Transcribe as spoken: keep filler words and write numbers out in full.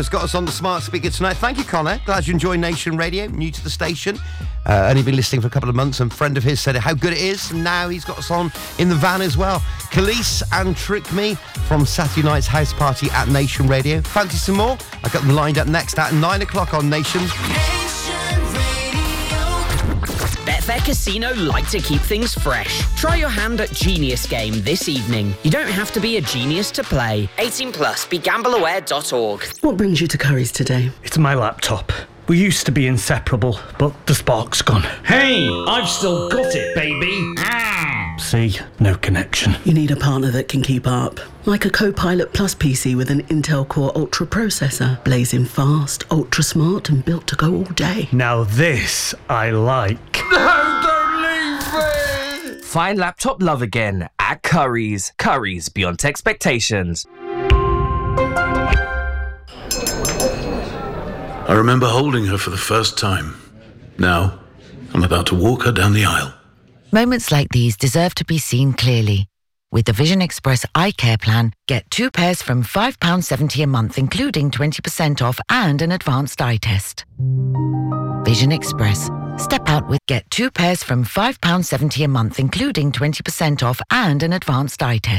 has got us on the smart speaker tonight. Thank you, Connor. Glad you enjoy Nation Radio. New to the station. Uh, only been listening for a couple of months, and a friend of his said how good it is, and now he's got us on in the van as well. Khalees and Trick Me from Saturday night's house party at Nation Radio. Fancy some more? I've got them lined up next at nine o'clock on Nation. Betfair Casino like to keep things fresh. Try your hand at Genius Game this evening. You don't have to be a genius to play. eighteen plus, be gamble aware dot org. What brings you to Curry's today? It's my laptop. We used to be inseparable, but the spark's gone. Hey, I've still got it, baby. Ah. See, no connection. You need a partner that can keep up. Like a Copilot Plus P C with an Intel Core Ultra processor. Blazing fast, ultra smart, and built to go all day. Now this I like. No, don't leave me! Find laptop love again at Curry's. Curry's, beyond expectations. I remember holding her for the first time. Now, I'm about to walk her down the aisle. Moments like these deserve to be seen clearly. With the Vision Express Eye Care Plan, get two pairs from five pounds seventy a month, including twenty percent off and an advanced eye test. Vision Express. Step out with get two pairs from five pounds seventy a month, including twenty percent off and an advanced eye test.